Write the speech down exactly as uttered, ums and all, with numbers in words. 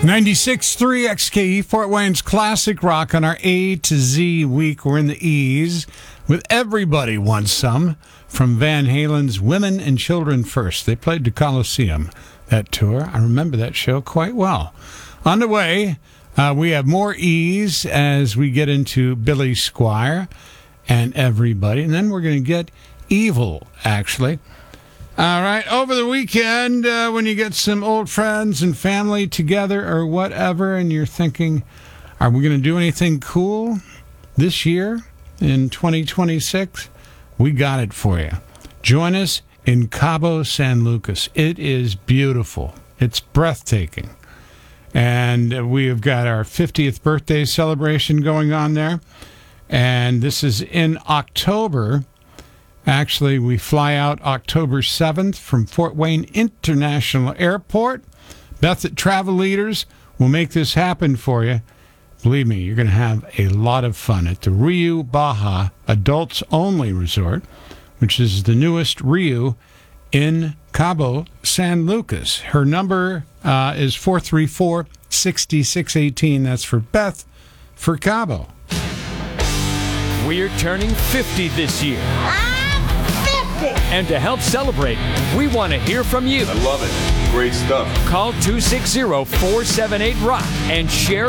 ninety-six point three X K E, Fort Wayne's classic rock on our A to Z week. We're in the E's with Everybody Wants Some from Van Halen's Women and Children First. They played the Coliseum, that tour. I remember that show quite well. On the way, uh, we have more E's as we get into Billy Squier and Everybody. And then we're going to get Evil, actually. All right, over the weekend, uh, when you get some old friends and family together or whatever, and you're thinking, are we going to do anything cool this year in twenty twenty-six? We got it for you. Join us in Cabo San Lucas. It is beautiful. It's breathtaking. And we have got our fiftieth birthday celebration going on there. And this is in October. Actually, we fly out October seventh from Fort Wayne International Airport. Beth at Travel Leaders will make this happen for you. Believe me, you're going to have a lot of fun at the Rio Baja Adults Only Resort, which is the newest Rio in Cabo San Lucas. Her number uh, is four three four, six six one eight. That's for Beth for Cabo. We're turning fifty this year. And to help celebrate, we want to hear from you. I love it. Great stuff. Call two six zero, four seven eight, ROCK and share